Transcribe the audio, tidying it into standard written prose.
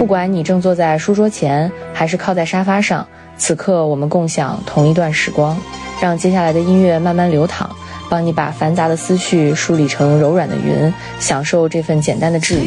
管你正坐在书桌前，还是靠在沙发上，此刻我们共享同一段时光，让接下来的音乐慢慢流淌，帮你把繁杂的思绪梳理成柔软的云，享受这份简单的治愈。